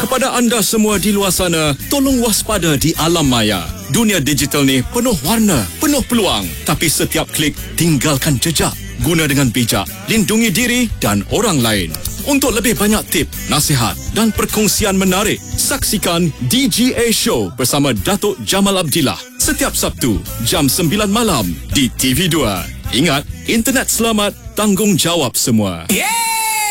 Kepada anda semua di luar sana, tolong waspada di alam maya. Dunia digital ni penuh warna, penuh peluang. Tapi setiap klik tinggalkan jejak. Guna dengan bijak, lindungi diri dan orang lain. Untuk lebih banyak tip, nasihat dan perkongsian menarik, saksikan DGA Show bersama Datuk Jamal Abdillah setiap Sabtu jam 9 malam di TV2. Ingat, internet selamat, tanggungjawab semua. Yeah!